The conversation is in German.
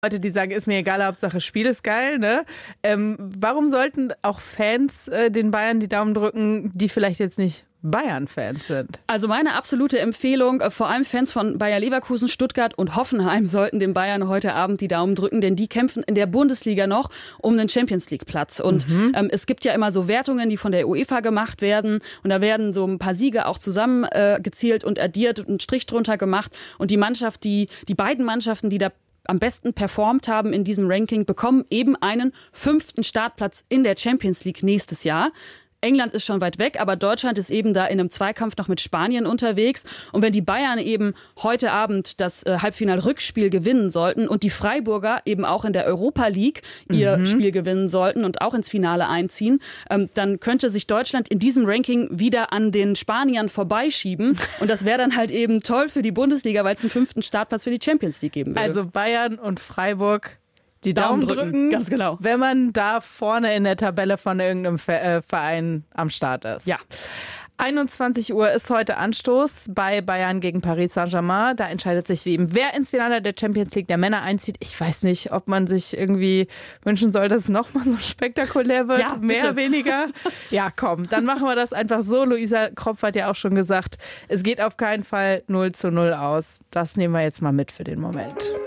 Leute, die sagen, ist mir egal, Hauptsache Spiel ist geil, ne? Warum sollten auch Fans den Bayern die Daumen drücken, die vielleicht jetzt nicht Bayern-Fans sind? Also meine absolute Empfehlung, vor allem Fans von Bayer Leverkusen, Stuttgart und Hoffenheim sollten den Bayern heute Abend die Daumen drücken, denn die kämpfen in der Bundesliga noch um den Champions-League-Platz. Und es gibt ja immer so Wertungen, die von der UEFA gemacht werden und da werden so ein paar Siege auch zusammen gezielt und addiert und einen Strich drunter gemacht. Und die beiden Mannschaften, die da am besten performt haben in diesem Ranking, bekommen eben einen 5. Startplatz in der Champions League nächstes Jahr. England ist schon weit weg, aber Deutschland ist eben da in einem Zweikampf noch mit Spanien unterwegs. Und wenn die Bayern eben heute Abend das Halbfinal-Rückspiel gewinnen sollten und die Freiburger eben auch in der Europa League ihr Spiel gewinnen sollten und auch ins Finale einziehen, dann könnte sich Deutschland in diesem Ranking wieder an den Spaniern vorbeischieben. Und das wäre dann halt eben toll für die Bundesliga, weil es einen 5. Startplatz für die Champions League geben würde. Also Bayern und Freiburg die Daumen drücken, ganz genau. Wenn man da vorne in der Tabelle von irgendeinem Verein am Start ist. Ja. 21 Uhr ist heute Anstoß bei Bayern gegen Paris Saint-Germain. Da entscheidet sich wie eben, wer ins Finale der Champions League der Männer einzieht. Ich weiß nicht, ob man sich irgendwie wünschen soll, dass es nochmal so spektakulär wird. Ja, mehr, weniger. Ja, komm, dann machen wir das einfach so. Luisa Kropf hat ja auch schon gesagt, es geht auf keinen Fall 0:0 aus. Das nehmen wir jetzt mal mit für den Moment.